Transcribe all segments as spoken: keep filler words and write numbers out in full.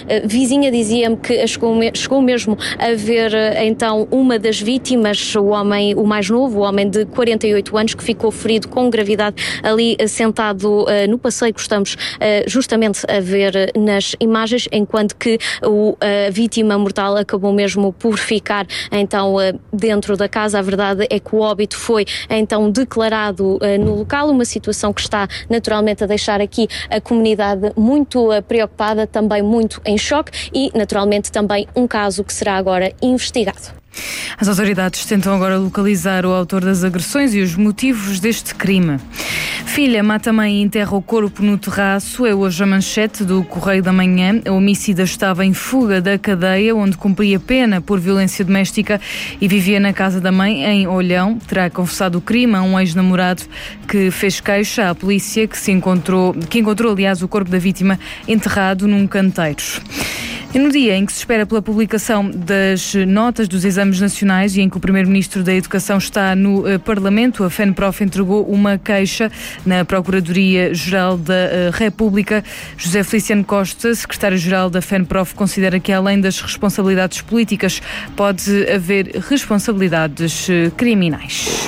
vizinha dizia-me que chegou, chegou mesmo a ver então uma das vítimas, o homem, o mais novo, o homem de quarenta e oito anos, que ficou ferido com gravidade ali sentado no passeio que estamos justamente a ver nas imagens, enquanto que o, a vítima mortal acabou mesmo por ficar então dentro da casa. A verdade é que o óbito foi então declarado no local, uma situação que está naturalmente a deixar aqui a comunidade muito preocupada, também muito em choque, e naturalmente também um caso que será agora investigado. As autoridades tentam agora localizar o autor das agressões e os motivos deste crime. Filha mata mãe e enterra o corpo no terraço. É hoje a manchete do Correio da Manhã. A homicida estava em fuga da cadeia, onde cumpria pena por violência doméstica e vivia na casa da mãe, em Olhão. Terá confessado o crime a um ex-namorado que fez queixa à polícia, que, se encontrou, que encontrou, aliás, o corpo da vítima enterrado num canteiro. E no dia em que se espera pela publicação das notas dos exames nacionais e em que o Primeiro-Ministro da Educação está no uh, Parlamento, a FENPROF entregou uma queixa na Procuradoria-Geral da uh, República. José Feliciano Costa, secretário-geral da FENPROF, considera que, além das responsabilidades políticas, pode haver responsabilidades uh, criminais.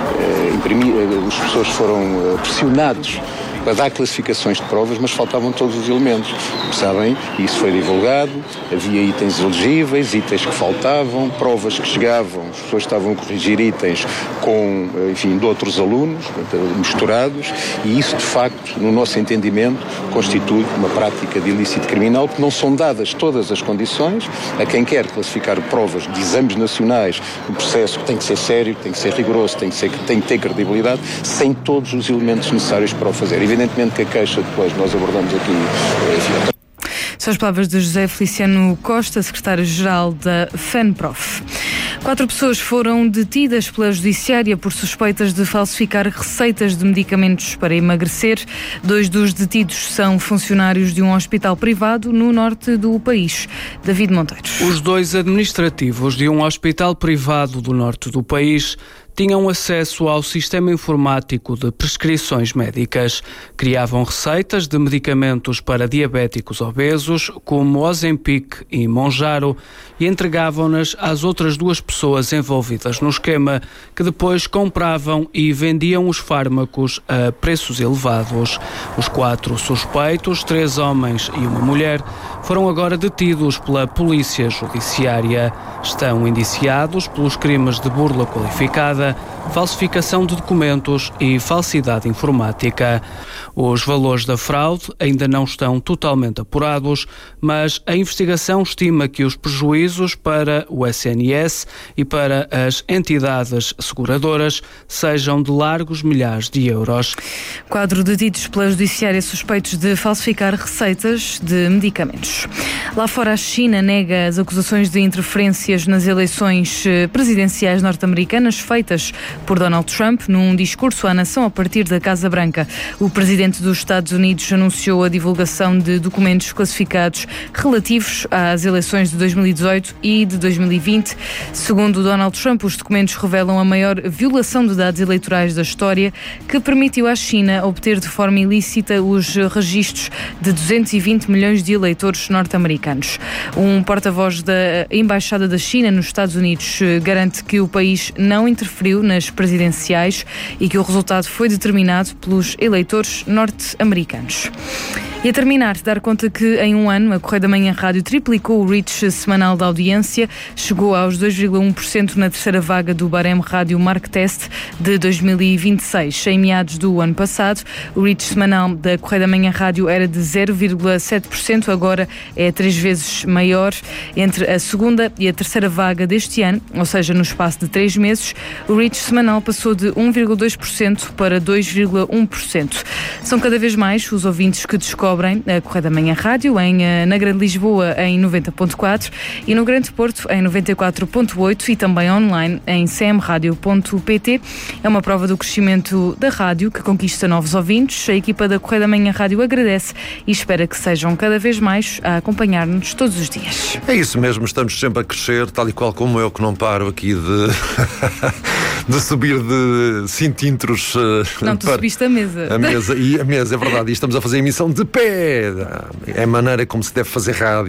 Os professores foram pressionados para dar classificações de provas, mas faltavam todos os elementos. Sabem, isso foi divulgado, havia itens elegíveis, itens que faltavam, provas que chegavam, as pessoas estavam a corrigir itens com, enfim, de outros alunos, misturados, e isso, de facto, no nosso entendimento, constitui uma prática de ilícito criminal, porque não são dadas todas as condições a quem quer classificar provas de exames nacionais, o processo tem que ser sério, tem que ser rigoroso, tem que, ser, tem que ter credibilidade, sem todos os elementos necessários para o fazer. Evidentemente que a queixa depois nós abordamos aqui. Enfim. São as palavras de José Feliciano Costa, secretário-geral da FENPROF. Quatro pessoas foram detidas pela Judiciária por suspeitas de falsificar receitas de medicamentos para emagrecer. Dois dos detidos são funcionários de um hospital privado no norte do país. David Monteiro. Os dois administrativos de um hospital privado do norte do país tinham acesso ao sistema informático de prescrições médicas. Criavam receitas de medicamentos para diabéticos obesos, como Ozempic e Monjaro, e entregavam-nas às outras duas pessoas envolvidas no esquema, que depois compravam e vendiam os fármacos a preços elevados. Os quatro suspeitos, três homens e uma mulher, foram agora detidos pela Polícia Judiciária. Estão indiciados pelos crimes de burla qualificada, falsificação de documentos e falsidade informática. Os valores da fraude ainda não estão totalmente apurados, mas a investigação estima que os prejuízos para o S N S e para as entidades seguradoras sejam de largos milhares de euros. Quadro detidos pela Judiciária suspeitos de falsificar receitas de medicamentos. Lá fora, a China nega as acusações de interferências nas eleições presidenciais norte-americanas feitas por Donald Trump num discurso à nação a partir da Casa Branca. O presidente dos Estados Unidos anunciou a divulgação de documentos classificados relativos às eleições de dois mil e dezoito e de dois mil e vinte. Segundo Donald Trump, os documentos revelam a maior violação de dados eleitorais da história, que permitiu à China obter de forma ilícita os registros de duzentos e vinte milhões de eleitores norte-americanos. Um porta-voz da Embaixada da China nos Estados Unidos garante que o país não interferiu nas presidenciais e que o resultado foi determinado pelos eleitores norte-americanos. E a terminar, dar conta que em um ano a Correio da Manhã Rádio triplicou o reach semanal da audiência, chegou aos dois vírgula um por cento na terceira vaga do Baremo Rádio Mark Test de dois mil e vinte e seis. Em meados do ano passado, o reach semanal da Correio da Manhã Rádio era de zero vírgula sete por cento, agora é três vezes maior. Entre a segunda e a terceira vaga deste ano, ou seja, no espaço de três meses, o reach semanal passou de um vírgula dois por cento para dois vírgula um por cento. São cada vez mais os ouvintes que descobrem a Correio da Manhã Rádio, em, na Grande Lisboa em noventa ponto quatro e no Grande Porto em noventa e quatro ponto oito e também online em c m radio ponto p t. É uma prova do crescimento da rádio que conquista novos ouvintes. A equipa da Correio da Manhã Rádio agradece e espera que sejam cada vez mais a acompanhar-nos todos os dias. É isso mesmo, estamos sempre a crescer, tal e qual como eu, que não paro aqui de, de subir de centímetros. Não, tu para subiste a mesa. A mesa, e a mesa, é verdade, e estamos a fazer emissão de pé. É a maneira como se deve fazer rádio.